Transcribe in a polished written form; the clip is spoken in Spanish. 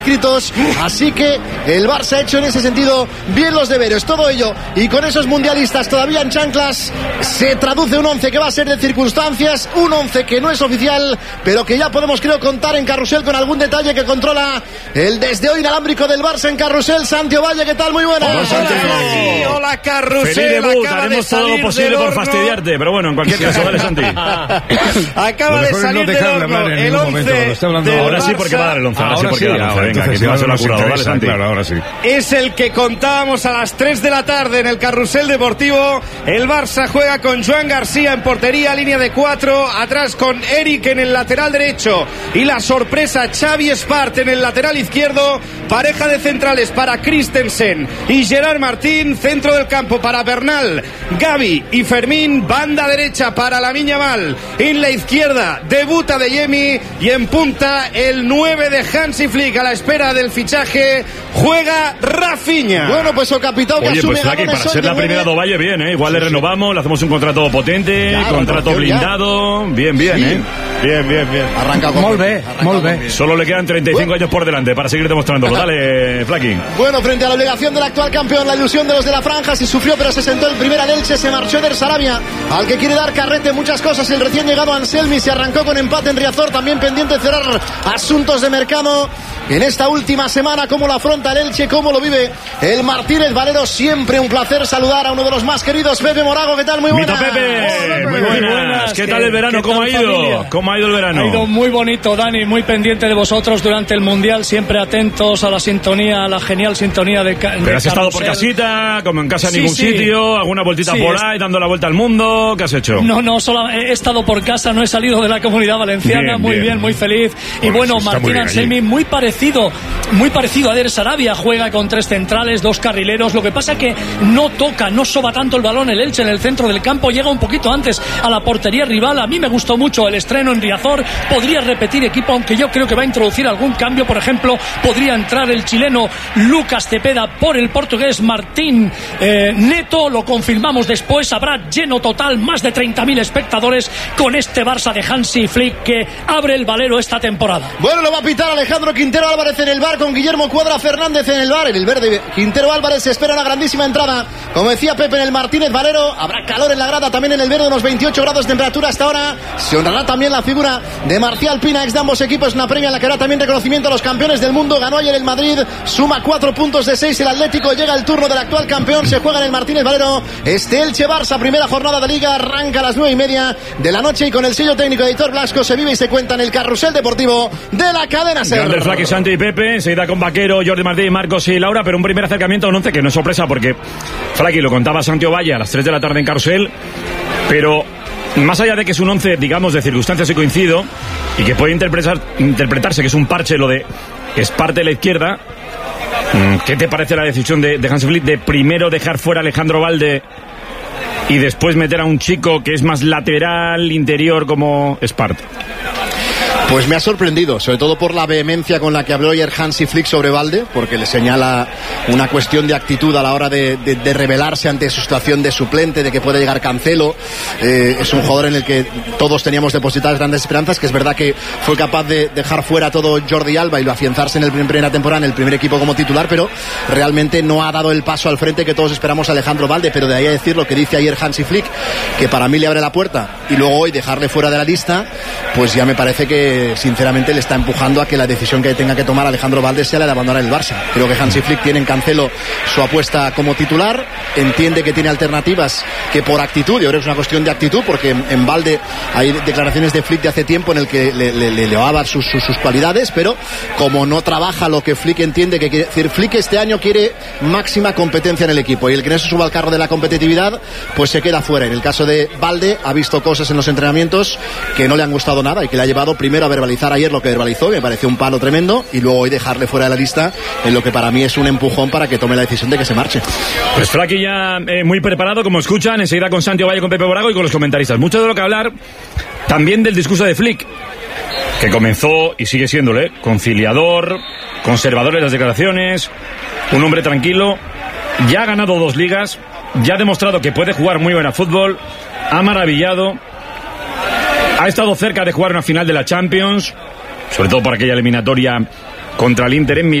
inscritos, así que el Barça ha hecho en ese sentido bien los deberes. Todo ello y con esos mundialistas todavía en chanclas se traduce un 11 que va a ser de circunstancias, un 11 que no es oficial, pero que ya podemos, creo, contar en Carrusel con algún detalle que controla el desde hoy inalámbrico del Barça en Carrusel. Santi Ovalle, ¿qué tal? Muy buenas. Hola, Carrusel. Feliz debut, haremos todo lo posible por fastidiarte, pero bueno, en cualquier caso, dale, Santi. Acaba de salir del horno el 11. Ahora sí, porque va a dar el 11. Ahora sí, porque va a dar el 11. Venga, que te vas a la curada, dale, Santi. Claro, ahora sí. Es el que contábamos a las 3 de la tarde en el Carrusel Deportivo. El Barça juega con Joan García en portería, línea de 4, atrás con Eric en el lateral derecho y la sorpresa Xavi Espart en el lateral izquierdo, pareja de centrales para Christensen y Gerard Martín, centro del campo para Bernal, Gavi y Fermín, banda derecha para Lamine Yamal, en la izquierda debuta Adeyemi y en punta el 9 de Hansi Flick a la espera del fichaje, juega Rafinha. Bueno, pues el capitán que asume pues Flaqui, para ser la primera de Ovalle, bien, igual le renovamos, le hacemos un contrato potente, claro, contrato blindado, bien, sí. Bien. Arranca con molt bé. Solo le quedan 35 años por delante para seguir demostrándolo. Dale, Flaqui. Bueno, frente a la obligación del actual campeón, la ilusión de los de la franja, si sufrió pero se sentó el primer al Elche, se marchó Eder Sarabia, al que quiere dar carrete muchas cosas, el recién llegado Anselmi se arrancó con empate en Riazor, también pendiente de cerrar asuntos de mercado en esta última semana. Cómo lo afronta el Elche, cómo lo vive el Martínez Valero. Siempre un placer saludar a uno de los más queridos, Pepe Morago. ¿Qué tal? Muy buenas. Mito Pepe, muy buenas. ¿Qué tal el verano? ¿Cómo ha ido? Familia? ¿Cómo ha ido el verano? Ha ido muy bonito, Dani, muy pendiente de vosotros durante el Mundial, siempre atentos a la sintonía, a la genial sintonía de Pero has estado por casita, como en casa en ningún sitio, alguna vueltita por ahí, dando la vuelta al mundo. ¿Qué has hecho? No, solo he estado por casa, no he salido de la Comunidad Valenciana. Muy bien, muy feliz. Y bueno, Martín Anselmi, muy parecido a Eder Sarabia, juega con 3 centrales, 2 carrileros. Lo que pasa que no soba tanto el balón el Elche en el centro del campo, llega un poquito antes a la portería rival. A mí me gustó mucho el estreno en Riazor, podría repetir equipo, aunque yo creo que va a introducir algún cambio. Por ejemplo, podría entrar el chileno Lucas Cepeda por el portugués Martín Neto. Lo confirmamos después, habrá lleno total, más de 30.000 espectadores con este Barça de Hansi Flick que abre el Valero esta temporada. Bueno, lo va a pitar Alejandro Quintero Álvarez en el bar, con Guillermo Cuadra Fernández en el bar. En el verde, Quintero Álvarez, se espera una grandísima entrada, como decía Pepe, en el Martínez Valero. Habrá calor en la grada, también en el verde, unos 28 grados de temperatura hasta ahora. Se honrará también la figura de Marcial Pina, ex de ambos equipos, una premia en la que hará también reconocimiento a los campeones del mundo. Ganó ayer el Madrid, suma 4 puntos de 6 el Atlético, llega el turno del actual campeón, se juega en el Martínez Valero este Elche Barça, primera jornada de Liga, arranca a las 9:30 de la noche y con el sello técnico de Editor Blasco se vive y se cuenta en el Carrusel Deportivo de la cadena SER. Grande Flaqui, Santi y Pepe, enseguida con Vaquero, Jordi Martín, Marcos y Laura, pero un primer acercamiento a un 11 que no es sorpresa porque Flaqui lo contaba Santi Ovalle a las 3 de la tarde en Carrusel, pero más allá de que es un 11, digamos, de circunstancias, y coincido, y que puede interpretarse que es un parche lo de Esparte de la izquierda, ¿qué te parece la decisión de Hansi Flick de primero dejar fuera a Alejandro Balde y después meter a un chico que es más lateral, interior como Esparte? Pues me ha sorprendido, sobre todo por la vehemencia con la que habló ayer Hansi Flick sobre Balde, porque le señala una cuestión de actitud a la hora de rebelarse ante su situación de suplente, de que puede llegar Cancelo. Es un jugador en el que todos teníamos depositadas grandes esperanzas, que es verdad que fue capaz de dejar fuera todo Jordi Alba y lo afianzarse en primera temporada en el primer equipo como titular, pero realmente no ha dado el paso al frente que todos esperamos a Alejandro Balde. Pero de ahí a decir lo que dice ayer Hansi Flick, que para mí le abre la puerta, y luego hoy dejarle fuera de la lista, pues ya me parece que sinceramente le está empujando a que la decisión que tenga que tomar Alejandro Balde sea la de abandonar el Barça. Creo que Hansi Flick tiene en Cancelo su apuesta como titular, entiende que tiene alternativas que por actitud, yo creo que es una cuestión de actitud, porque en Balde hay declaraciones de Flick de hace tiempo en el que le loaba sus cualidades, pero como no trabaja lo que Flick entiende que quiere decir, Flick este año quiere máxima competencia en el equipo, y el que no se suba al carro de la competitividad pues se queda fuera. En el caso de Balde, ha visto cosas en los entrenamientos que no le han gustado nada y que le ha llevado primero a verbalizar ayer lo que verbalizó, me pareció un palo tremendo, y luego hoy dejarle fuera de la lista, en lo que para mí es un empujón para que tome la decisión de que se marche. Pues Flaqui ya muy preparado, como escuchan, enseguida con Santi Ovalle, con Pepe Morago y con los comentaristas. Mucho de lo que hablar, también del discurso de Flick, que comenzó y sigue siéndole conciliador, conservador en las declaraciones, un hombre tranquilo, ya ha ganado 2 ligas, ya ha demostrado que puede jugar muy buen a fútbol, ha maravillado, ha estado cerca de jugar una final de la Champions, sobre todo por aquella eliminatoria contra el Inter en Milán.